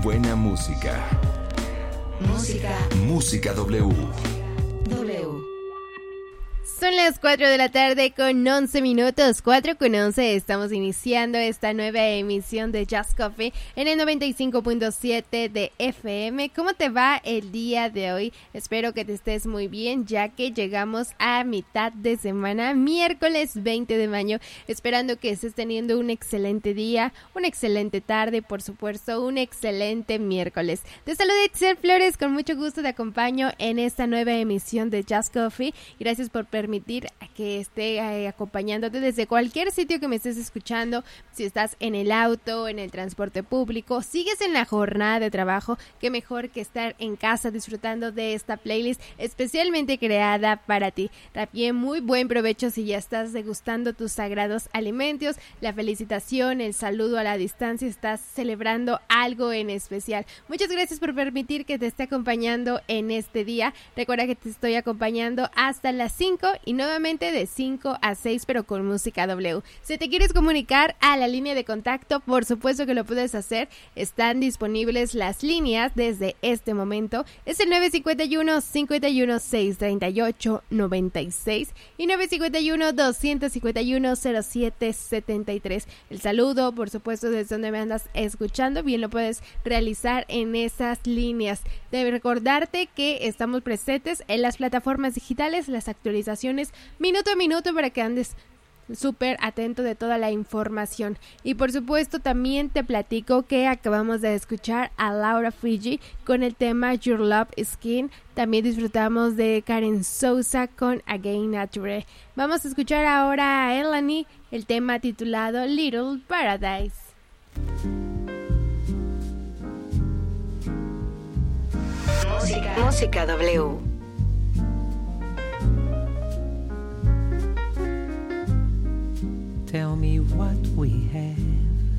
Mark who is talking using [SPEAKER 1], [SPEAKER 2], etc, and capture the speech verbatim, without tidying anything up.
[SPEAKER 1] buena música.
[SPEAKER 2] Música.
[SPEAKER 1] Música W.
[SPEAKER 2] W.
[SPEAKER 3] Son las cuatro de la tarde con once minutos, cuatro con once, estamos iniciando esta nueva emisión de Just Coffee en el noventa y cinco punto siete de F M. ¿Cómo te va el día de hoy? Espero que te estés muy bien, ya que llegamos a mitad de semana, miércoles veinte de mayo, esperando que estés teniendo un excelente día, una excelente tarde, por supuesto, un excelente miércoles. Te saluda Itzel Flores, con mucho gusto te acompaño en esta nueva emisión de Just Coffee. Gracias por permitirme permitir que esté eh, acompañándote desde cualquier sitio que me estés escuchando. Si estás en el auto, en el transporte público, sigues en la jornada de trabajo, qué mejor que estar en casa disfrutando de esta playlist especialmente creada para ti. También muy buen provecho si ya estás degustando tus sagrados alimentos. La felicitación, el saludo a la distancia, estás celebrando algo en especial. Muchas gracias por permitir que te esté acompañando en este día. Recuerda que te estoy acompañando hasta las cinco y nuevamente de cinco a seis, pero con música W. Si te quieres comunicar a la línea de contacto, por supuesto que lo puedes hacer. Están disponibles las líneas desde este momento. Es el nueve cinco uno, cinco uno seis, tres ocho nueve seis y nueve cinco uno, dos cinco uno, cero siete siete tres. El saludo, por supuesto, desde donde me andas escuchando, bien lo puedes realizar en esas líneas. Debe recordarte que estamos presentes en las plataformas digitales, las actualizaciones minuto a minuto para que andes súper atento de toda la información. Y por supuesto también te platico que acabamos de escuchar a Laura Fiji con el tema Your Love Skin. También disfrutamos de Karen Souza con Again Nature. Vamos a escuchar ahora a Elani, el tema titulado Little Paradise.
[SPEAKER 2] Música. Música W.
[SPEAKER 4] Tell me what we had